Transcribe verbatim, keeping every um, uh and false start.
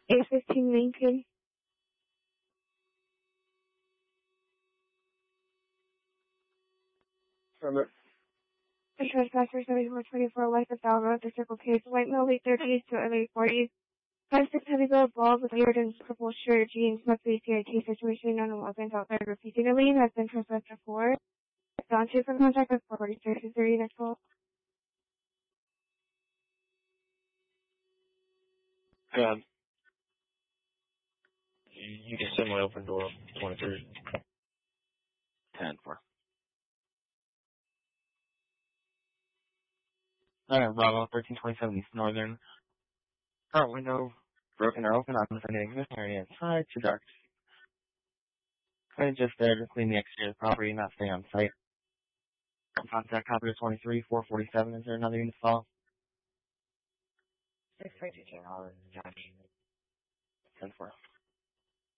eight fifteen Lincoln. Affirmative. The trespasser seventy-four twenty-four West of Bell Road, the Circle K, white male, late thirties to early forties. Five six heavy build, bald with layered and purple shirt, jeans, must be C I T situation, known and wasn't outside repeatedly, has been trespassed before. Gone to for contact with four forty-three to thirty next call. Go ahead. You can send my open door twenty-three. ten four. Alright, Bravo, thirteen twenty-seven East Northern. Front window broken or open, I'm defending this area inside, too dark. Kind of just there to clean the exterior of the property, not stay on site. Contact copy twenty-three, four forty-seven, is there another unit to follow? six fifty-two, I'll Josh. ten four.